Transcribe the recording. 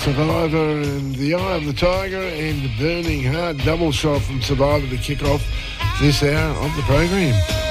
Survivor and The Eye of the Tiger and Burning Heart. Double shot from Survivor to kick off this hour of the program.